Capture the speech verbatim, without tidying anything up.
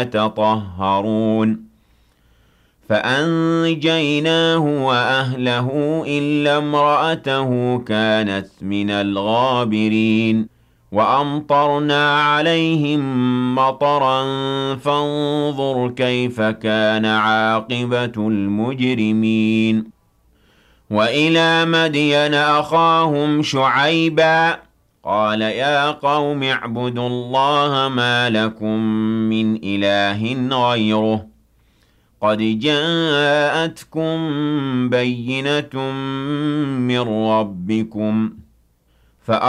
يتطهرون فأنجيناه وأهله إلا امرأته كانت من الغابرين وأمطرنا عليهم مطرا فانظر كيف كان عاقبة المجرمين وإلى مدين أخاهم شعيبا قال يا قوم اعبدوا الله ما لكم من إله غيره قد جاءتكم بينة من ربكم